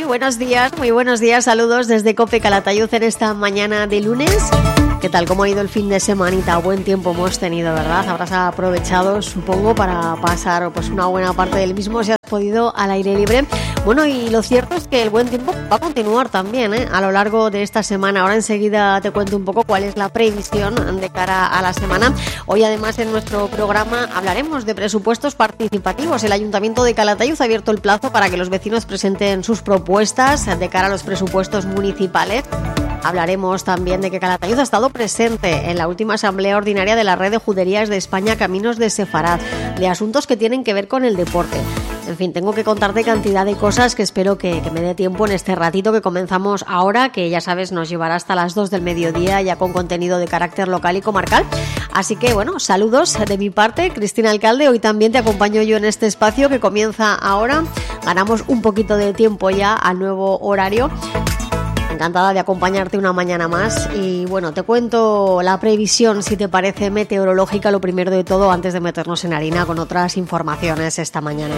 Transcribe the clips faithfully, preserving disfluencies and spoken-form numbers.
buenos días, muy buenos días, saludos desde COPE Calatayud en esta mañana de lunes. ¿Qué tal? ¿Cómo ha ido el fin de semanita? Buen tiempo hemos tenido, ¿verdad? Habrás aprovechado, supongo, para pasar pues una buena parte del mismo si has podido al aire libre. Bueno, y lo cierto es que el buen tiempo va a continuar también, ¿eh? A lo largo de esta semana. Ahora enseguida te cuento un poco cuál es la previsión de cara a la semana. Hoy además en nuestro programa hablaremos de presupuestos participativos. El Ayuntamiento de Calatayud ha abierto el plazo para que los vecinos presenten sus propuestas de cara a los presupuestos municipales. Hablaremos también de que Calatayud ha estado presente en la última asamblea ordinaria de la Red de Juderías de España Caminos de Sefarad, de asuntos que tienen que ver con el deporte. En fin, tengo que contarte cantidad de cosas que espero que, que me dé tiempo en este ratito que comenzamos ahora, que ya sabes nos llevará hasta las dos del mediodía ya con contenido de carácter local y comarcal. Así que bueno, saludos de mi parte, Cristina Alcalde. Hoy también te acompaño yo en este espacio que comienza ahora. Ganamos un poquito de tiempo ya al nuevo horario. Encantada de acompañarte una mañana más y bueno, te cuento la previsión, si te parece, meteorológica, lo primero de todo antes de meternos en harina con otras informaciones esta mañana.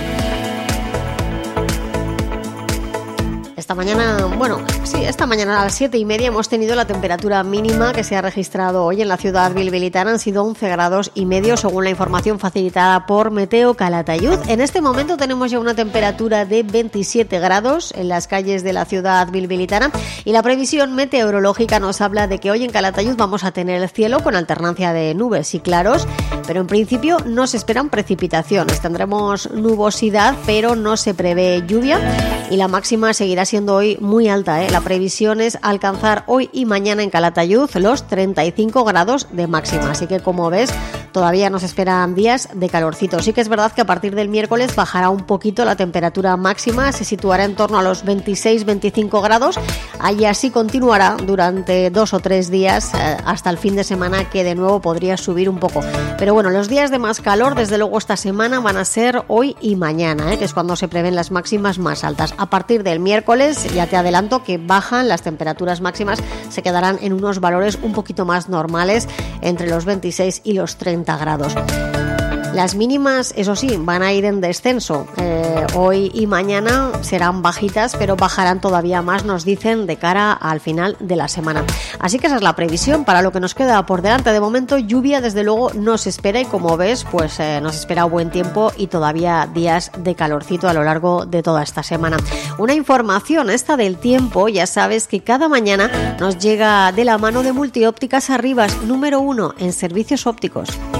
Esta mañana, bueno, sí, esta mañana a las siete y media hemos tenido la temperatura mínima que se ha registrado hoy en la ciudad bilbilitana. Han sido once grados y medio según la información facilitada por Meteo Calatayud. En este momento tenemos ya una temperatura de veintisiete grados en las calles de la ciudad bilbilitana y la previsión meteorológica nos habla de que hoy en Calatayud vamos a tener el cielo con alternancia de nubes y claros, pero en principio no se esperan precipitaciones. Tendremos nubosidad, pero no se prevé lluvia y la máxima seguirá siendo hoy muy alta, ¿eh? La previsión es alcanzar hoy y mañana en Calatayud los treinta y cinco grados de máxima, así que como ves todavía nos esperan días de calorcito. Sí que es verdad que a partir del miércoles bajará un poquito la temperatura máxima, se situará en torno a los veintiséis veinticinco grados, y así continuará durante dos o tres días eh, hasta el fin de semana, que de nuevo podría subir un poco. Pero bueno, los días de más calor desde luego esta semana van a ser hoy y mañana, ¿eh? Que es cuando se prevén las máximas más altas. A partir del miércoles ya te adelanto que bajan las temperaturas máximas, se quedarán en unos valores un poquito más normales entre los veintiséis y los treinta grados. Las mínimas, eso sí, van a ir en descenso. Eh, hoy y mañana serán bajitas, pero bajarán todavía más, nos dicen, de cara al final de la semana. Así que esa es la previsión para lo que nos queda por delante. De momento, lluvia desde luego no se espera y como ves, pues eh, nos espera buen tiempo y todavía días de calorcito a lo largo de toda esta semana. Una información esta del tiempo, ya sabes que cada mañana nos llega de la mano de Multiópticas Arribas, número uno en servicios ópticos.